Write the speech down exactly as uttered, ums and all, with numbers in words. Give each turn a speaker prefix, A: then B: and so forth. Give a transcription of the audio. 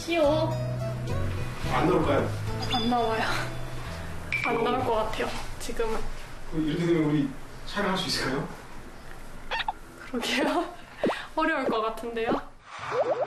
A: 쉬워.
B: 안 나올까요?
A: 안 나와요. 안 나올 것 같아요, 지금은.
B: 이렇게 되면 우리 촬영할 수 있을까요?
A: 그러게요. 어려울 것 같은데요?